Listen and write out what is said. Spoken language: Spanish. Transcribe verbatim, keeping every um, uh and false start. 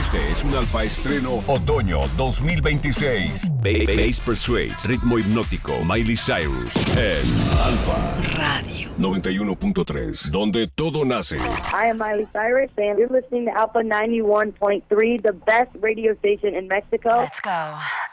Este es un Alfa Estreno Otoño dos mil veintiséis. Bass Persuades, ritmo hipnótico, Miley Cyrus en Alfa Radio noventa y uno punto tres, donde todo nace. I am Miley Cyrus, and you're listening to Alpha ninety-one point three, the best radio station in Mexico. Let's go.